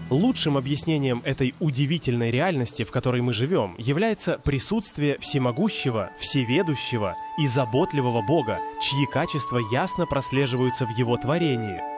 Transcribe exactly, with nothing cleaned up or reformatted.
Лучшим объяснением этой удивительной реальности, в которой мы живем, является присутствие всемогущего, всеведущего и заботливого Бога, чьи качества ясно прослеживаются в Его творении.